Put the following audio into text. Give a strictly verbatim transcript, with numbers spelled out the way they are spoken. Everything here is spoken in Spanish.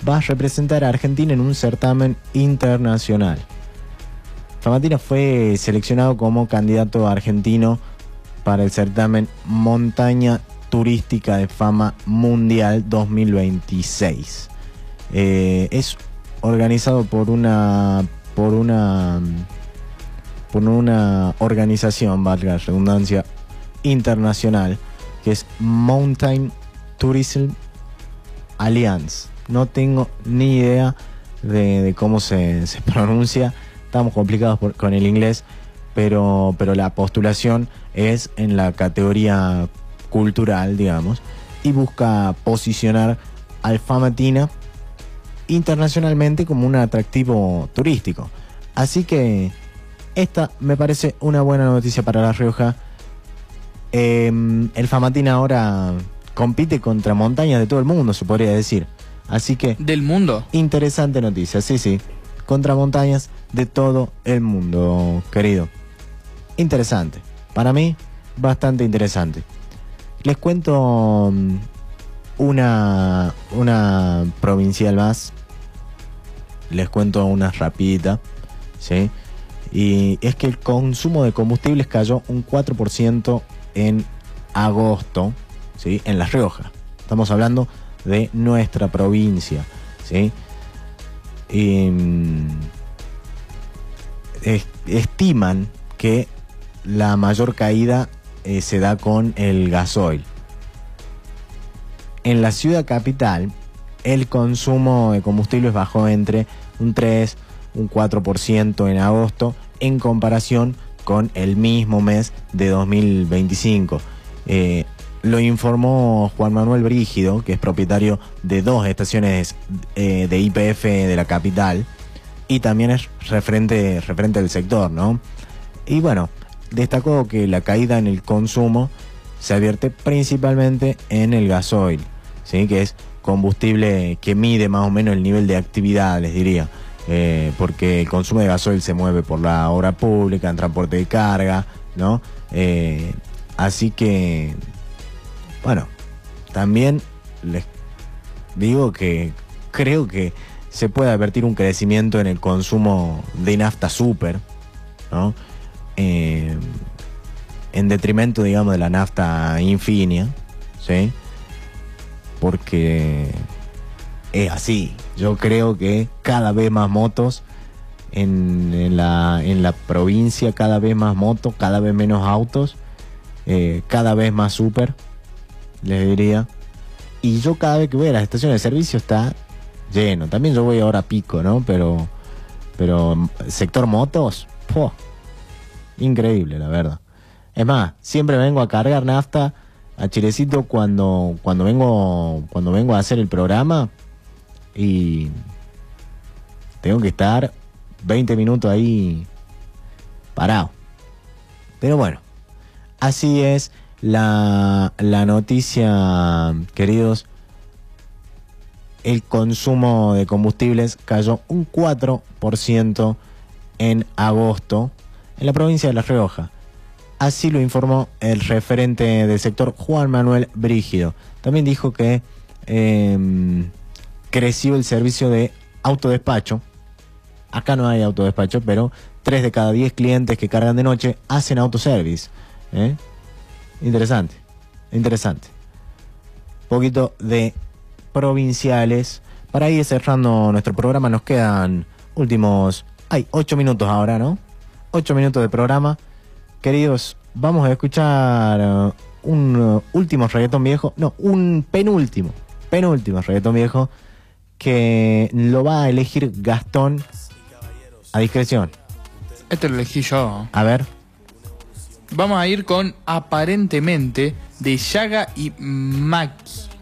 va a representar a Argentina en un certamen internacional. Famatina fue seleccionado como candidato argentino para el certamen Montaña Turística de Fama Mundial dos mil veintiséis. Eh, es organizado por una por una por una organización, valga la redundancia, internacional, que es Mountain Tourism Alliance. No tengo ni idea de, de cómo se, se pronuncia. Estamos complicados por, con el inglés, pero, pero la postulación es en la categoría cultural, digamos, y busca posicionar al Famatina internacionalmente como un atractivo turístico. Así que esta me parece una buena noticia para La Rioja. Eh, el Famatina ahora compite contra montañas de todo el mundo, se podría decir. Así que... ¿Del mundo? Interesante noticia, sí, sí. Contra montañas de todo el mundo, querido. Interesante. Para mí, bastante interesante. Les cuento una, una provincial más. Les cuento una rapidita, ¿sí? Y es que el consumo de combustibles cayó un cuatro por ciento en agosto, ¿sí? En La Rioja. Estamos hablando de nuestra provincia, ¿sí? Y, es, estiman que la mayor caída eh, se da con el gasoil. En la ciudad capital, el consumo de combustibles bajó entre un tres, un cuatro por ciento en agosto en comparación con el mismo mes de dos mil veinticinco. Eh, lo informó Juan Manuel Brígido, que es propietario de dos estaciones eh, de Y P F de la capital y también es referente, referente del sector, ¿no? Y bueno, destacó que la caída en el consumo se advierte principalmente en el gasoil, ¿sí? Que es combustible que mide más o menos el nivel de actividad, les diría, eh, porque el consumo de gasoil se mueve por la obra pública, en transporte de carga, ¿no? Eh, así que, bueno, también les digo que creo que se puede advertir un crecimiento en el consumo de nafta super, ¿no? Eh, en detrimento, digamos, de la nafta Infinia, ¿sí? Porque es así. Yo creo que cada vez más motos en, en, la, en la provincia, cada vez más motos, cada vez menos autos, eh, cada vez más super, les diría. Y yo cada vez que voy a las estaciones de servicio está lleno. También yo voy ahora a pico, ¿no? Pero, pero sector motos, ¡oh! Increíble, la verdad. Es más, siempre vengo a cargar nafta a Chilecito cuando, cuando vengo cuando vengo a hacer el programa y tengo que estar veinte minutos ahí parado. Pero bueno, así es la, la noticia, queridos. El consumo de combustibles cayó un cuatro por ciento en agosto en la provincia de La Rioja. Así lo informó el referente del sector, Juan Manuel Brígido. También dijo que eh, creció el servicio de autodespacho. Acá no hay autodespacho, pero tres de cada diez clientes que cargan de noche hacen autoservice. ¿Eh? Interesante, interesante. Poquito de provinciales. Para ir cerrando nuestro programa nos quedan últimos... Hay ocho minutos ahora, ¿no? Ocho minutos de programa. Queridos, vamos a escuchar uh, un uh, último reggaetón viejo, no, un penúltimo, penúltimo reggaetón viejo que lo va a elegir Gastón a discreción. Este lo elegí yo. A ver. Vamos a ir con Aparentemente de Yaga y Maki.